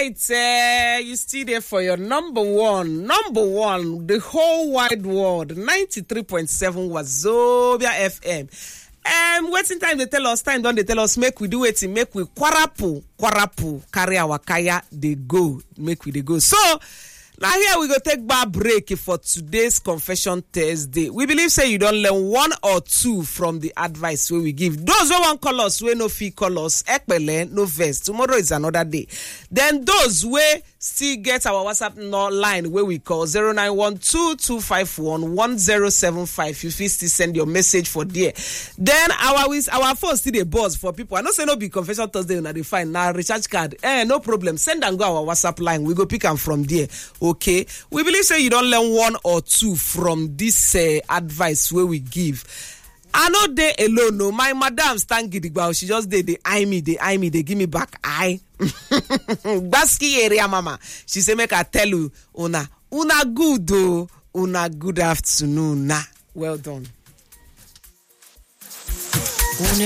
right, you still there for your number one, the whole wide world, 93.7 Wazobia FM. Waiting time they tell us, time don't they tell us, make we do it, make we kwarapu, carry our kaya, they go, make we they go. So, now here we go take bar break for today's Confession Thursday. We believe say you don't learn one or two from the advice we give. Those who want call us, we no fee call us, ekpele, no verse. Tomorrow is another day. Then those we still get our WhatsApp line where we call 0912-251-1075. You feel still send your message for there. Then our phone still a buzz for people. I know say no be Confession Thursday na they find now recharge card. No problem. Send and go our WhatsApp line. We go pick them from there. Okay, we believe say you don't learn one or two from this advice where we give. I know they alone. No, my madam stand gidigba. She just they eye me, they give me back eye. Baski area mama. She say make I tell you, una good though, una good afternoon. Nah, well done.